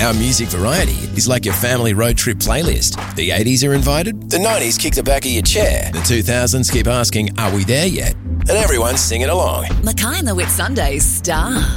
Our music variety is like your family road trip playlist. The 80s are invited, the 90s kick the back of your chair, the 2000s keep asking, are we there yet? And everyone's singing along. Mackay and the Whitsundays star.